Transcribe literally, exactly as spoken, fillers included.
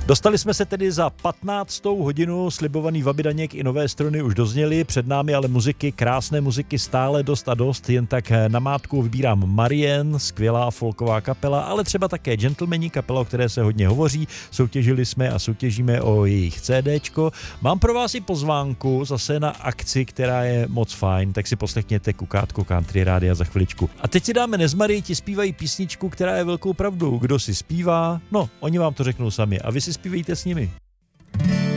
Dostali jsme se tedy za patnáctou hodinu, slibovaný Vabidaněk i nové struny už dozněly, před námi ale muziky, krásné muziky stále dost a dost, jen tak namátku vybírám Marien, skvělá folková kapela, ale třeba také Gentlemani, kapela, o které se hodně hovoří, soutěžili jsme a soutěžíme o jejich CDčko. Mám pro vás i pozvánku zase na akci, která je moc fajn, tak si poslechněte Kukátko Country Rádia za chviličku. A teď si dáme Nezmary, ti zpívají písničku, která je velkou pravdou. Kdo si zpívá? No, oni vám to řeknou sami a vy si zpívejte s nimi.